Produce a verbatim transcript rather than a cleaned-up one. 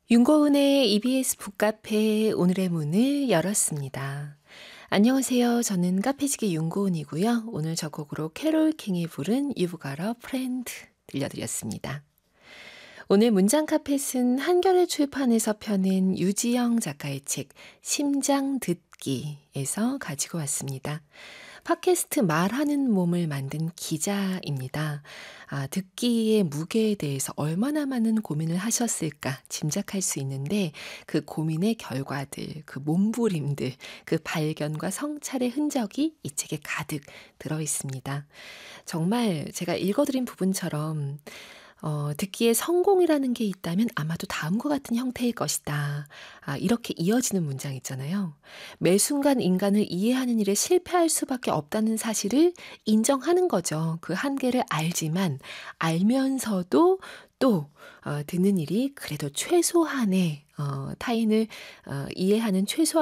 윤고은의 이비에스 북카페 오늘의 문을 열었습니다. 안녕하세요. 저는 카페지기 윤고은이고요. 오늘 저 곡으로 캐롤 킹이 부른 You've Got a Friend 들려드렸습니다. 오늘 문장 카펫은 한겨레 출판에서 펴낸 유지영 작가의 책 심장 듣기에서 가지고 왔습니다. 팟캐스트 말하는 몸을 만든 기자입니다. 아, 듣기의 무게에 대해서 얼마나 많은 고민을 하셨을까 짐작할 수 있는데 그 고민의 결과들, 그 몸부림들, 그 발견과 성찰의 흔적이 이 책에 가득 들어 있습니다. 정말 제가 읽어드린 부분처럼 어, 듣기에 성공이라는 게 있다면 아마도 다음과 같은 형태일 것이다. 아, 이렇게 이어지는 문장 있잖아요. 매 순간 인간을 이해하는 일에 실패할 수밖에 없다는 사실을 인정하는 거죠. 그 한계를 알지만 알면서도 또 어, 듣는 일이 그래도 최소한의 어, 타인을 어, 이해하는 최소한